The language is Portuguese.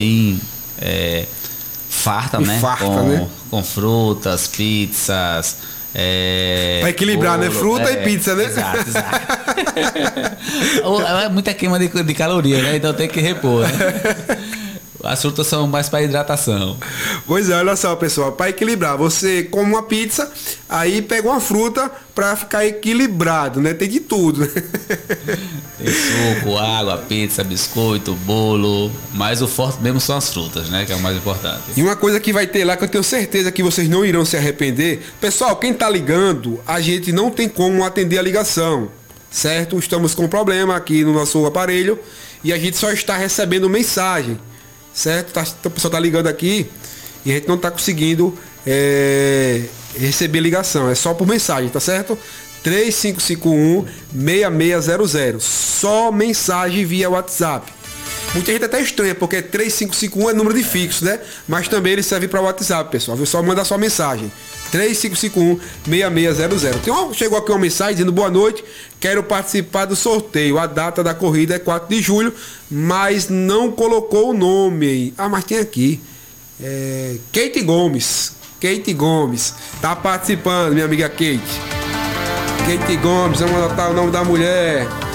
bem farta, E né? farta, né? Com frutas, pizzas. Pra equilibrar, bolo, né? Fruta e pizza, né? Exato, exato. É muita queima de caloria, né? Então tem que repor, né? As frutas são mais para hidratação. Pois é, olha só, pessoal, para equilibrar, você come uma pizza, aí pega uma fruta para ficar equilibrado, né? Tem de tudo. Tem suco, água, pizza, biscoito, bolo, mas o forte mesmo são as frutas, né? Que é o mais importante. E uma coisa que vai ter lá que eu tenho certeza que vocês não irão se arrepender. Pessoal, quem tá ligando, a gente não tem como atender a ligação, certo? Estamos com um problema aqui no nosso aparelho e a gente só está recebendo mensagem, certo? O pessoal tá ligando aqui e a gente não tá conseguindo receber ligação, é só por mensagem, tá certo? 3551-6600, só mensagem via WhatsApp. Muita gente até estranha, porque 3551 é número de fixo, né? Mas também ele serve para WhatsApp, pessoal. Viu? Só manda sua mensagem. 3551-6600. Chegou aqui uma mensagem dizendo: boa noite, quero participar do sorteio. A data da corrida é 4 de julho, mas não colocou o nome. Ah, mas tem aqui. Kate Gomes. Kate Gomes. Tá participando, minha amiga Kate. Kate Gomes, vamos anotar o nome da mulher.